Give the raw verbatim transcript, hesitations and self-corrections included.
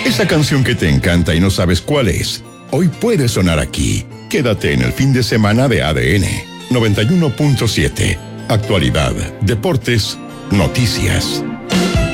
Esa canción que te encanta y no sabes cuál es, hoy puede sonar aquí. Quédate en el fin de semana de A D N noventa y uno punto siete. Actualidad, deportes, noticias.